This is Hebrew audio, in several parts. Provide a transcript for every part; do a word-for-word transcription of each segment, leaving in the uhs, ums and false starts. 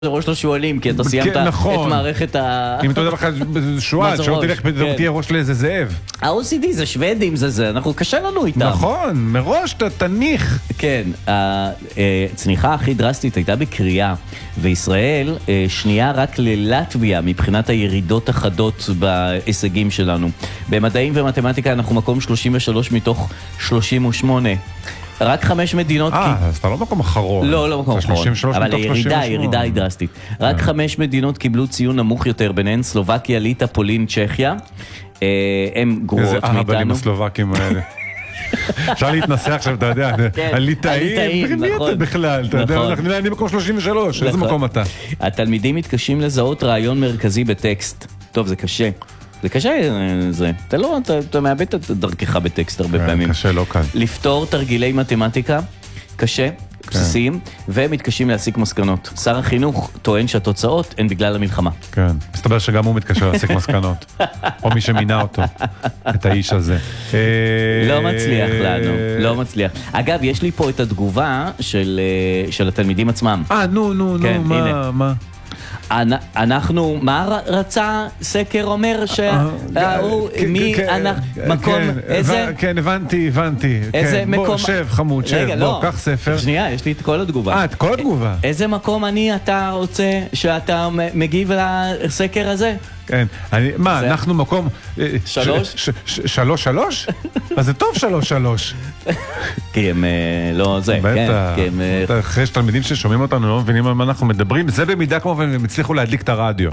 ראש לא שואלים, כי אתה סיימת את מערכת ה... אם אתה יודע לך שואל, שלא תלך תהיה ראש לאיזה זאב. ה-או סי די זה שוודים, זה זה, אנחנו קשה לנו איתם. נכון, מראש אתה תניח. כן, הצניחה הכי דרסטית הייתה בקריאה, וישראל שנייה רק ללטביה מבחינת הירידות החדות בהישגים שלנו. במדעים ומתמטיקה אנחנו מקום שלושים ושלוש מתוך שלושים ושמונה. רק חמש מדינות... אה, אז אתה לא מקום אחרון. לא, לא מקום אחרון. אבל הירידה, הירידה היא דרסטית. רק חמש מדינות קיבלו ציון נמוך יותר, ביניהן סלובקיה, ליטא, פולין, צ'כיה. הם גרועות מאיתנו. איזה אהבלים הסלובקים האלה. אפשר להתנסה עכשיו, אתה יודע, הליטאים, מי אתה בכלל? אתה יודע, אני מקום שלושים ושלוש, איזה מקום אתה? התלמידים מתקשים לזהות רעיון מרכזי בטקסט. טוב, זה קשה. זה קשה, זה. אתה לא, אתה, אתה מאבד את דרכך בטקסט הרבה פעמים. קשה, לא קל. לפתור תרגילי מתמטיקה, קשה, בסיסיים, ומתקשים להסיק מסקנות. שר החינוך טוען שהתוצאות הן בגלל המלחמה. כן, מסתבר שגם הוא מתקשר להסיק מסקנות. או מי שמינה אותו, את האיש הזה. לא מצליח לנו, לא מצליח. אגב, יש לי פה את התגובה של, של התלמידים עצמם. אה, נו, נו, נו, כן, מה, הנה. מה? אנחנו, מה רצה סקר אומר שהוא, מי, מקום, איזה... כן, הבנתי, הבנתי. איזה מקום... בוא, שב, חמוד, שב, בוא, קח ספר. שנייה, יש לי את כל התגובה. אה, את כל התגובה. איזה מקום אני, אתה רוצה שאתה מגיב לסקר הזה? כן, מה, אנחנו מקום... שלוש? שלוש שלוש? אז זה טוב שלוש שלוש. כי הם לא זה, בטח, אחרי שתלמידים ששומעים אותנו לא מבינים על מה אנחנו מדברים, זה במידה כמובן הם הצליחו להדליק את הרדיו.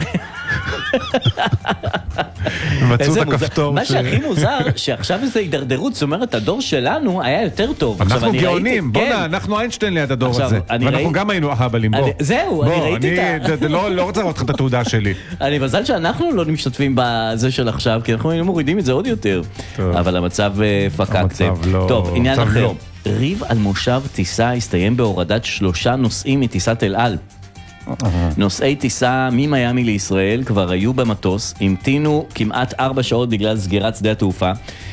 מצאו את הכפתור. מה שהכי מוזר, שעכשיו איזו הידרדרות, זאת אומרת, הדור שלנו היה יותר טוב. אנחנו גאונים, בוא נה, אנחנו איינשטיין ליד הדור הזה. ואנחנו גם היינו אהבלים, בוא. זהו, אני ראיתי את ה... לא רוצה לראות לך את התעודה שלי. אני מזל שאנחנו לא משתתפים בזה של עכשיו, כי אנחנו מורידים את זה עוד יותר. אבל המצב פקקתם. טוב, עניין אחר. ריב על מושב טיסה הסתיים בהורדת שלושה נוסעים מטיסת אל על. נוסעי טיסה ממיימי לישראל כבר היו במטוס, המתינו כמעט ארבע שעות בגלל סגירת שדה התעופה.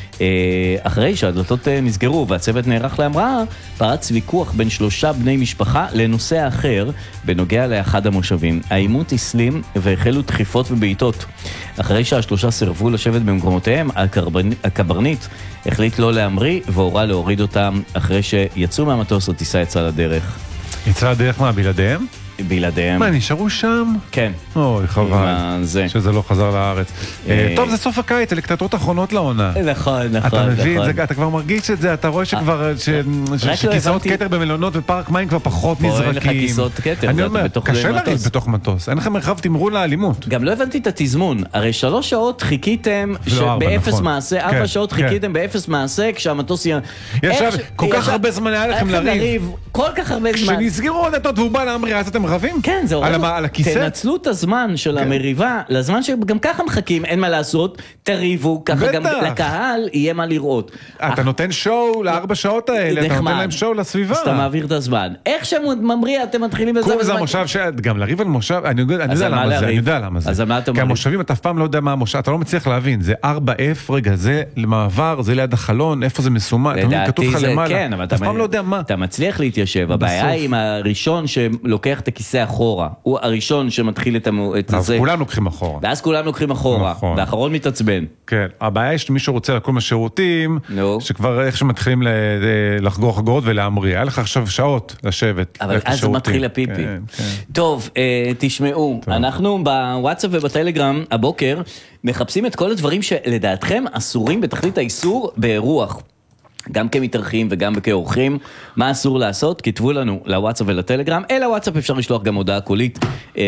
אחרי שהדלתות נסגרו והצוות נערך להמראה, פרץ ויכוח בין שלושה בני משפחה לנושא אחר בנוגע לאחד המושבים. העימות הסלים והחלו דחיפות ובעיטות. אחרי שהשלושה סירבו לשבת במקומותיהם, הקברניט החליט לא להמריא והורה להוריד אותם. אחרי שיצאו מהמטוס, הטיסה יצאה לדרך. יצאה לדרך מה, בלעדיהם? בלעדיהם. מה, נשארו שם? כן. אוי, חבל. שזה לא חזר לארץ. טוב, זה סוף הקיץ, אלה קטטות אחרונות לעונה. נכון, נכון. אתה מבין, אתה כבר מרגיש את זה, אתה רואה שכבר, שכיסאות כתר במלונות ופארק מים כבר פחות נזרקים. פה אין לך כיסאות כתר, אני אומר, קשה להריב בתוך מטוס. אין לך מרחב תמרון לאלימות. גם לא הבנתי את התזמון. הרי שלוש שעות חיכיתם באפס מעשה, ארבע שעות חיכיתם באפס מעשה, כשהמטוס יהיה... ישב, כל כך הרבה זמן היה לכם לריב. כל כך הרבה זמן. שנסגרו הדלתות והוא בא להמריא, אז אתם רבים? כן, זה הורג. על הכיסא? תנצלו את הזמן של המריבה, לזמן שגם ככה מחכים, אין מה לעשות, תריבו, ככה גם לקהל יהיה מה לראות. אתה נותן שואו לארבע שעות האלה, אתה נותן להם שואו לסביבה. אז אתה מעביר את הזמן. איך שממריא אתם מתחילים בזה בזמן? זה המושב, גם לריב על מושב, אני יודע למה זה, אני יודע למה זה. אז מה אתה כי המושבים, אתה אף פעם לא יודע מה המושב, אתה לא מצליח להבין, זה ארבע אף, רגע, זה למעבר, זה ליד החלון, איפה זה מסומן, כתוב לך למעלה, אתה אף פעם לא יודע מה. אתה מצליח להתיישב, הבעיה עם הראשון שלוקח את הכיסא אחורה, הוא הראשון שמתחיל את זה. אז כולם לוקחים אחורה. ואז כולם לוקחים אחורה, והאחרון מתעצבן. כן, הבעיה יש שמישהו רוצה לקום לשירותים, שכבר איך שמתחילים לחגור חגורות ולהמריא. היה לך עכשיו שעות לשבת. אבל אז זה מתחיל הפיפי. טוב, תשמעו, אנחנו בוואטסאפ ובטלגרם הבוקר מחפשים את כל הדברים שלדעתכם אסורים בתכלית האיסור באירוח. גם כמתארחים וגם כאורחים, מה אסור לעשות? כתבו לנו לוואטסאפ ולטלגרם. אל הוואטסאפ אפשר לשלוח גם הודעה קולית,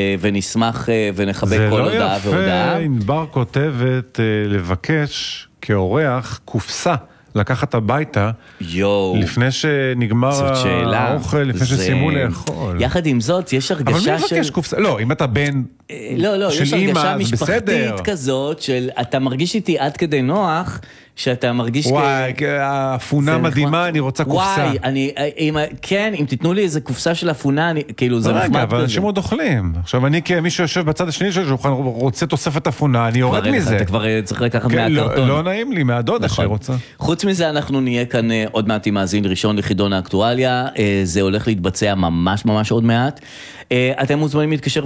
ונשמח ונחבק כל הודעה והודעה. זה לא יפה, ענבר כותבת לבקש כאורח קופסה, לקחת הביתה, לפני שנגמר האוכל, לפני שסיימו לאכול. יחד עם זאת, יש הרגשה של... אבל מי מבקש קופסה? לא, אם אתה בן לא, לא, יש הרגשה משפחתית כזאת, של אתה מרגיש איתי עד כדי נוח, שאתה מרגיש... וואי, האפונה מדהימה, אני רוצה קופסה. וואי, אני, כן, אם תיתנו לי איזה קופסה של אפונה, כאילו זה נחמד. אבל אנשים עוד אוכלים. עכשיו, אני כמי שיושב בצד השני של השולחן, רוצה תוספת אפונה, אני יורד מזה. אתה כבר צריך לקחת מהקרטון. לא נעים לי, מהדודה שרוצה. חוץ מזה, אנחנו נהיה כאן עוד מעט עם מאזין ראשון לחידון האקטואליה. זה הולך להתבצע ממש ממש עוד מעט. אתם מוזמנים להתקשר